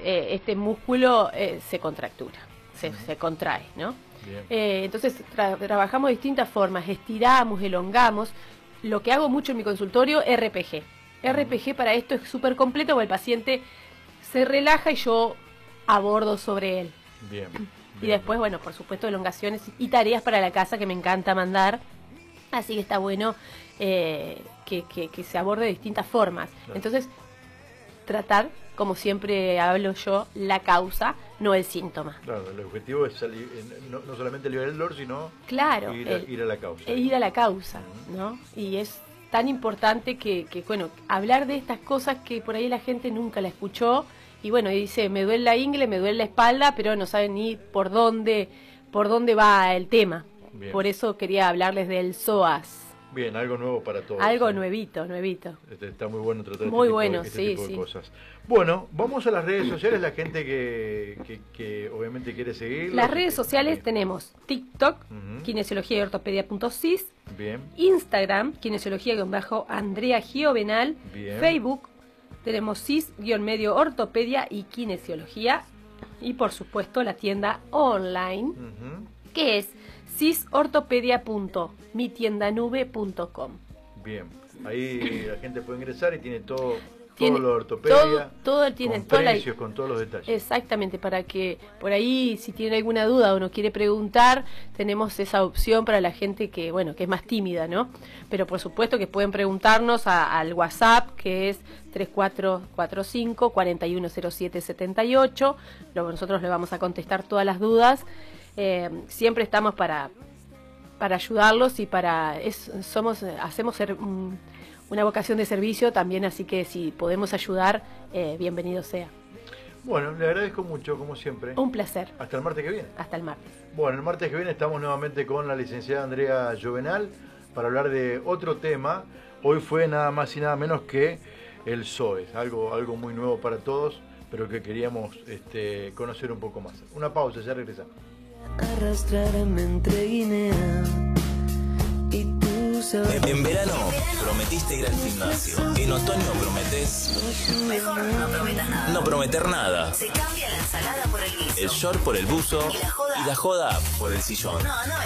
este músculo se contractura, se contrae, ¿no? Entonces trabajamos de distintas formas, estiramos, elongamos. Lo que hago mucho en mi consultorio, RPG. RPG para esto es súper completo, porque el paciente se relaja y yo abordo sobre él. Bien. Y después, bueno, por supuesto, elongaciones y tareas para la casa que me encanta mandar. Así que está bueno que se aborde de distintas formas. Claro. Entonces, tratar, como siempre hablo yo, la causa, no el síntoma. Claro, el objetivo es no solamente aliviar el dolor, sino claro, ir a la causa. Ir a la causa, ¿no? Y es tan importante que, bueno, hablar de estas cosas que por ahí la gente nunca la escuchó. Y bueno, dice, me duele la ingle, me duele la espalda, pero no saben ni por dónde va el tema. Bien. Por eso quería hablarles del psoas. Bien, algo nuevo para todos. Algo nuevito. Está muy bueno tratar muy este tipo de cosas. Bueno, vamos a las redes sociales, la gente que obviamente quiere seguir. Las redes sociales tenemos TikTok, kinesiología y ortopedia.cis. Bien. Instagram, kinesiología-Andrea Giovenal. Bien. Facebook, tenemos cis-medio ortopedia y kinesiología. Y por supuesto la tienda online, que es cisortopedia.mitiendanube.com. Bien, ahí la gente puede ingresar y tiene todo lo de ortopedia, todo tiene con precios, con todos los detalles. Exactamente, para que por ahí, si tiene alguna duda o nos quiere preguntar, tenemos esa opción para la gente que, bueno, que es más tímida, ¿no? Pero por supuesto que pueden preguntarnos al WhatsApp, que es 3445-410778. Nosotros le vamos a contestar todas las dudas. Siempre estamos para ayudarlos y hacemos una vocación de servicio también, así que si podemos ayudar, bienvenido sea. Bueno, le agradezco mucho, como siempre. Un placer. Hasta el martes que viene. Hasta el martes. Bueno, el martes que viene estamos nuevamente con la licenciada Andrea Giovenal para hablar de otro tema. Hoy fue nada más y nada menos que el psoas, algo muy nuevo para todos, pero que queríamos conocer un poco más. Una pausa, ya regresamos. Arrastrarme entre Guinea y tú sabes. En verano prometiste ir al gimnasio. En otoño prometes. Mejor no prometas nada. No prometer nada. Se cambia la ensalada por el guiso. El short por el buzo. Y la joda por el sillón. No.